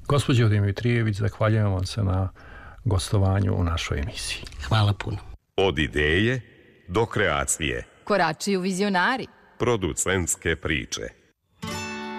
Gospođo Dimitrijević, zahvaljujem vam se na gostovanju u našoj emisiji. Hvala puno. Od ideje do kreacije. Korači u vizionari. Producentske priče.